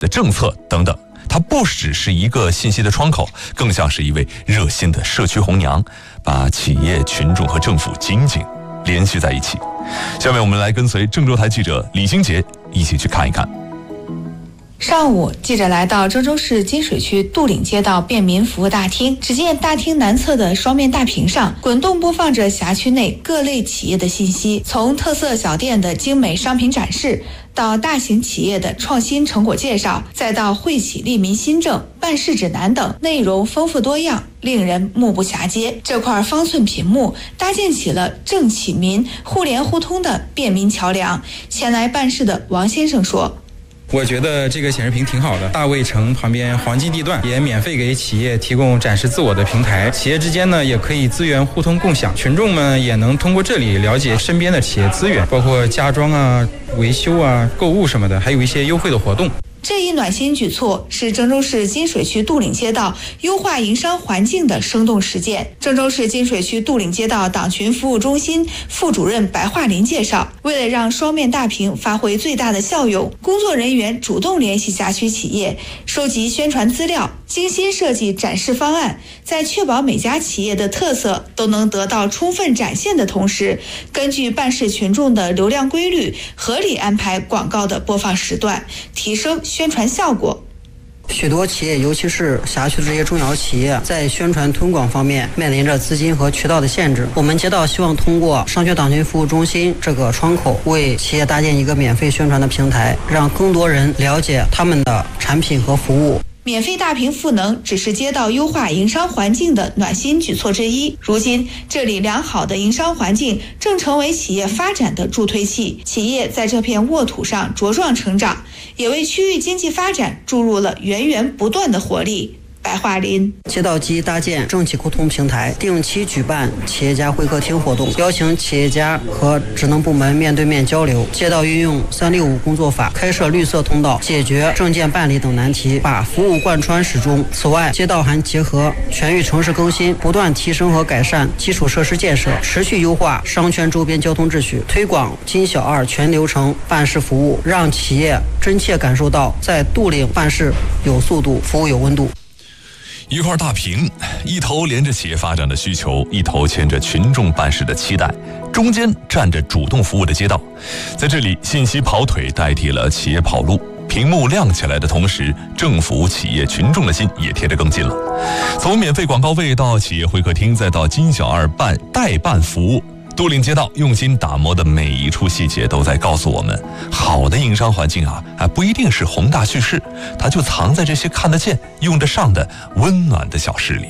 的政策等等。它不只是一个信息的窗口，更像是一位热心的社区红娘，把企业、群众和政府紧紧联系在一起。下面我们来跟随郑州台记者李兴杰一起去看一看。 上午，记者来到郑州市金水区杜岭街道便民服务大厅，只见大厅南侧的双面大屏上滚动播放着辖区内各类企业的信息，从特色小店的精美商品展示，到大型企业的创新成果介绍，再到惠企利民新政、办事指南等，内容丰富多样，令人目不暇接。这块方寸屏幕搭建起了政企民互联互通的便民桥梁。前来办事的王先生说， 我觉得这个显示屏挺好的，大卫城旁边黄金地段，也免费给企业提供展示自我的平台，企业之间呢也可以资源互通共享，群众们也能通过这里了解身边的企业资源，包括家装啊、维修啊、购物什么的，还有一些优惠的活动。 这一暖心举措是郑州市金水区杜岭街道优化营商环境的生动实践。郑州市金水区杜岭街道党群服务中心副主任白桦林介绍，为了让双面大屏发挥最大的效用，工作人员主动联系辖区企业，收集宣传资料，精心设计展示方案，在确保每家企业的特色都能得到充分展现的同时，根据办事群众的流量规律，合理安排广告的播放时段，提升宣传效果。 许多企业，尤其是辖区的这些中小企业，在宣传推广方面面临着资金和渠道的限制。我们街道希望通过商圈党群服务中心这个窗口，为企业搭建一个免费宣传的平台，让更多人了解他们的产品和服务。 免费大屏赋能只是街道优化营商环境的暖心举措之一，如今这里良好的营商环境正成为企业发展的助推器，企业在这片沃土上茁壮成长，也为区域经济发展注入了源源不断的活力。白桦林街道基搭建政企沟通平台，定期举办企业家会客厅活动，邀请企业家和职能部门面对面交流。街道运用365工作法，开设绿色通道，解决证件办理等难题，把服务贯穿始终。此外，街道还结合全域城市更新，不断提升和改善基础设施建设，持续优化商圈周边交通秩序，推广金小二全流程办事服务，让企业真切感受到在杜岭办事有速度，服务有温度。 一块大屏，一头连着企业发展的需求，一头牵着群众办事的期待，中间站着主动服务的街道。在这里，信息跑腿代替了企业跑路，屏幕亮起来的同时，政府、企业、群众的心也贴得更近了。从免费广告位到企业会客厅，再到金小二代办服务，杜岭街道用心打磨的每一处细节都在告诉我们，好的营商环境还不一定是宏大叙事，它就藏在这些看得见、用得上的温暖的小事里。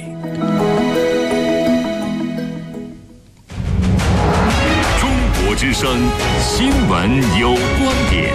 中国之声新闻有观点。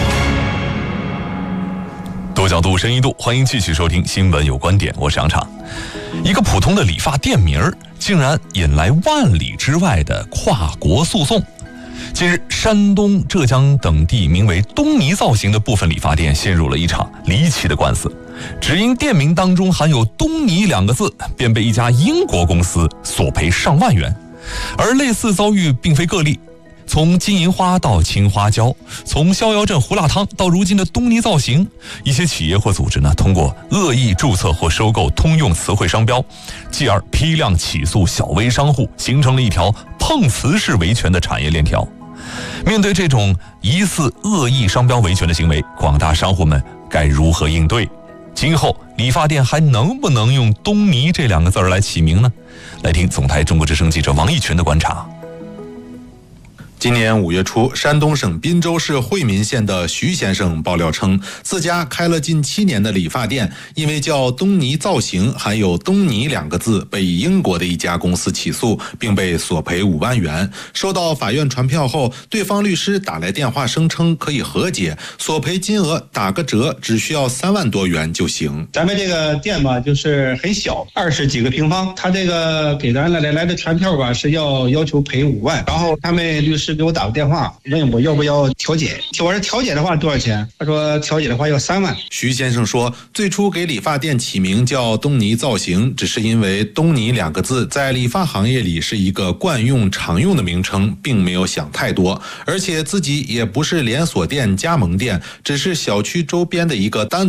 多角度，深一度，欢迎继续收听新闻有观点，我是杨畅。一个普通的理发店名竟然引来万里之外的跨国诉讼。近日，山东、浙江等地名为东尼造型的部分理发店陷入了一场离奇的官司，只因店名当中含有东尼2个字，便被一家英国公司索赔上万元。而类似遭遇并非个例，从金银花到青花椒，从逍遥镇胡辣汤到如今的东尼造型，一些企业或组织通过恶意注册或收购通用词汇商标，继而批量起诉小微商户，形成了一条碰瓷式维权的产业链条。面对这种疑似恶意商标维权的行为，广大商户们该如何应对？今后理发店还能不能用东尼这2个字来起名呢？来听总台中国之声记者王义群的观察。 今年5月初，山东省滨州市惠民县的徐先生爆料称，自家开了近7年的理发店，因为叫东尼造型，含有东尼2个字，被英国的一家公司起诉，并被索赔5万元。收到法院传票后，对方律师打来电话声称可以和解，索赔金额打个折，只需要3万多元就行。 咱们这个店吧，就是很小，20几个平方，他这个给咱来的传票吧，是要求赔5万，然后他们律师师给我打个电话，问我要不要调解。我说调解的话多少钱？他说调解的话要3万。 徐先生说，最初给理发店起名叫东尼造型，只是因为东尼2个字在理发行业里是一个惯用常用的名称，并没有想太多，而且自己也不是连锁店加盟店，只是小区周边的一个单